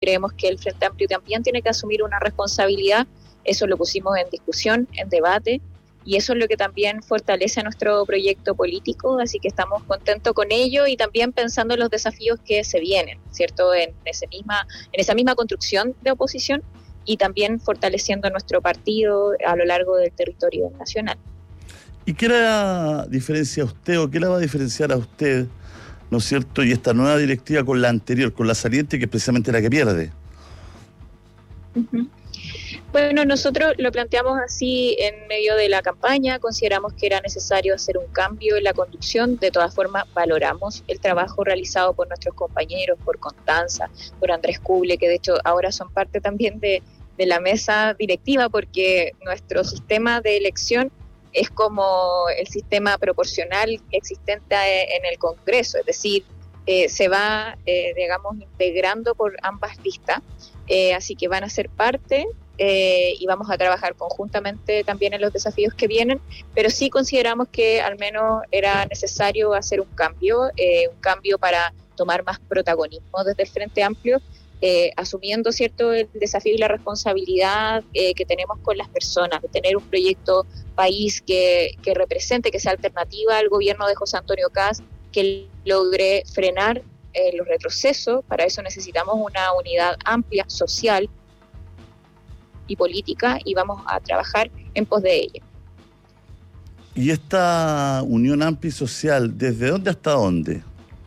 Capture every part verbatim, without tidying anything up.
creemos que el Frente Amplio también tiene que asumir una responsabilidad. Eso lo pusimos en discusión, en debate, y eso es lo que también fortalece nuestro proyecto político, así que estamos contentos con ello y también pensando en los desafíos que se vienen, ¿cierto?, en, ese misma, en esa misma construcción de oposición y también fortaleciendo nuestro partido a lo largo del territorio nacional. ¿Y qué la diferencia a usted o qué la va a diferenciar a usted, ¿no es cierto?, y esta nueva directiva con la anterior, con la saliente, que es precisamente la que pierde? Uh-huh. Bueno, nosotros lo planteamos así en medio de la campaña, consideramos que era necesario hacer un cambio en la conducción. De todas formas, valoramos el trabajo realizado por nuestros compañeros, por Constanza, por Andrés Cuble, que de hecho ahora son parte también de, de la mesa directiva, porque nuestro sistema de elección es como el sistema proporcional existente en el Congreso, es decir, eh, se va, eh, digamos, integrando por ambas listas, eh, así que van a ser parte eh, y vamos a trabajar conjuntamente también en los desafíos que vienen, pero sí consideramos que al menos era necesario hacer un cambio, eh, un cambio para tomar más protagonismo desde el Frente Amplio, Eh, asumiendo, ¿cierto?, el desafío y la responsabilidad eh, que tenemos con las personas, de tener un proyecto país que, que represente, que sea alternativa al gobierno de José Antonio Kast, que logre frenar eh, los retrocesos. Para eso necesitamos una unidad amplia, social y política, y vamos a trabajar en pos de ella. ¿Y esta unión amplia y social, desde dónde hasta dónde?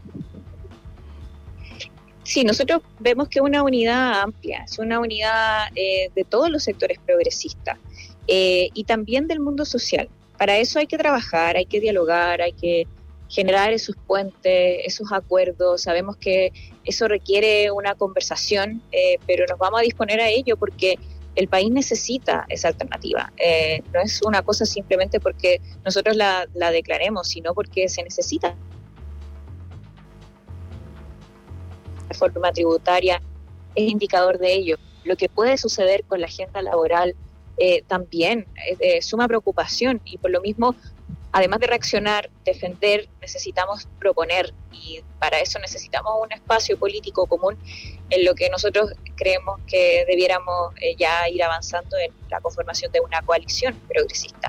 Sí, nosotros vemos que es una unidad amplia, es una unidad eh, de todos los sectores progresistas eh, y también del mundo social. Para eso hay que trabajar, hay que dialogar, hay que generar esos puentes, esos acuerdos. Sabemos que eso requiere una conversación, eh, pero nos vamos a disponer a ello porque el país necesita esa alternativa. Eh, no es una cosa simplemente porque nosotros la, la declaremos, sino porque se necesita. La reforma tributaria es indicador de ello. Lo que puede suceder con la agenda laboral eh, también es de suma preocupación, y por lo mismo, además de reaccionar, defender, necesitamos proponer, y para eso necesitamos un espacio político común en lo que nosotros creemos que debiéramos eh, ya ir avanzando en la conformación de una coalición progresista.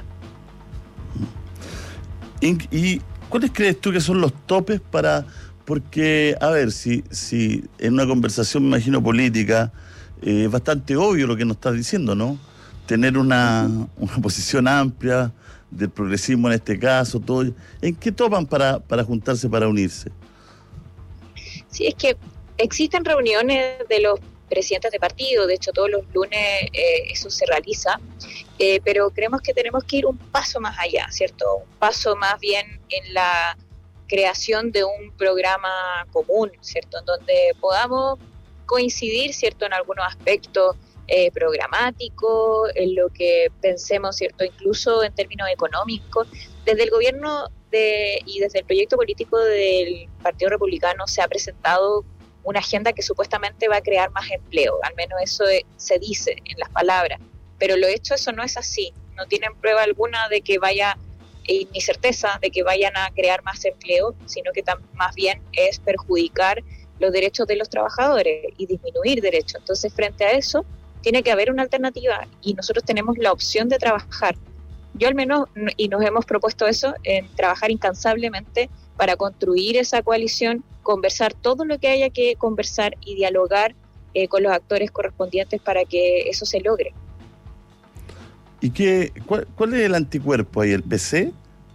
¿Y, y cuáles crees tú que son los topes para...? Porque, a ver, si, si en una conversación, me imagino, política, eh, es bastante obvio lo que nos estás diciendo, ¿no? Tener una, una posición amplia del progresismo en este caso, todo. ¿En qué topan para, para juntarse, para unirse? Sí, es que existen reuniones de los presidentes de partido, de hecho todos los lunes eh, eso se realiza, eh, pero creemos que tenemos que ir un paso más allá, ¿cierto? Un paso más bien en la creación de un programa común, ¿cierto?, en donde podamos coincidir, ¿cierto?, en algunos aspectos eh, programáticos, en lo que pensemos, ¿cierto?, incluso en términos económicos. Desde el gobierno de, y desde el proyecto político del Partido Republicano se ha presentado una agenda que supuestamente va a crear más empleo, al menos eso se dice en las palabras, pero lo hecho eso no es así, no tienen prueba alguna de que vaya y ni certeza de que vayan a crear más empleo, sino que tam- más bien es perjudicar los derechos de los trabajadores y disminuir derechos. Entonces, frente a eso, tiene que haber una alternativa y nosotros tenemos la opción de trabajar. Yo al menos, y nos hemos propuesto eso, en trabajar incansablemente para construir esa coalición, conversar todo lo que haya que conversar y dialogar eh, con los actores correspondientes para que eso se logre. ¿Y qué, cuál, cuál es el anticuerpo ahí, el P C?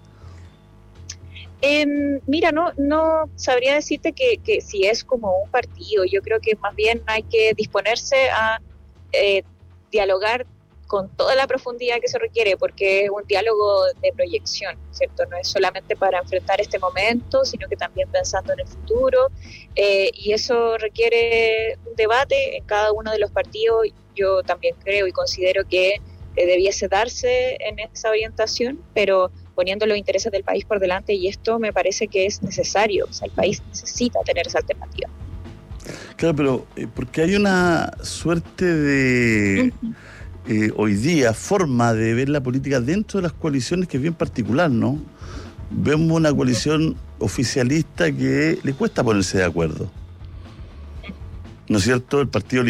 Eh, mira, no no sabría decirte que, que si es como un partido. Yo creo que más bien hay que disponerse a eh, dialogar con toda la profundidad que se requiere, porque es un diálogo de proyección, ¿cierto? No es solamente para enfrentar este momento, sino que también pensando en el futuro, eh, y eso requiere un debate en cada uno de los partidos. Yo también creo y considero que eh, debiese darse en esa orientación, pero poniendo los intereses del país por delante, y esto me parece que es necesario. O sea, el país necesita tener esa alternativa. Claro, pero eh, porque hay una suerte de... Uh-huh. Eh, hoy día, forma de ver la política dentro de las coaliciones que es bien particular, ¿no? Vemos una coalición oficialista que le cuesta ponerse de acuerdo. ¿no es cierto? El Partido